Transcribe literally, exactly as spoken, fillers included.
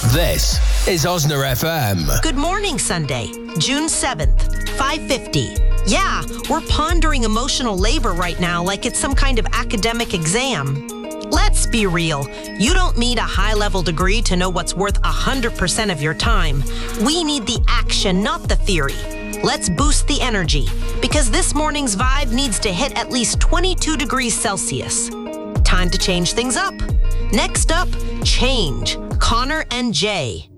This is Osner F M. Good morning, Sunday, June seventh, five fifty. Yeah, we're pondering emotional labor right now like it's some kind of academic exam. Let's be real. You don't need a high-level degree to know what's worth one hundred percent of your time. We need the action, not the theory. Let's boost the energy, because this morning's vibe needs to hit at least twenty-two degrees Celsius. Time to change things up. Next up, Change. Connor and Jay.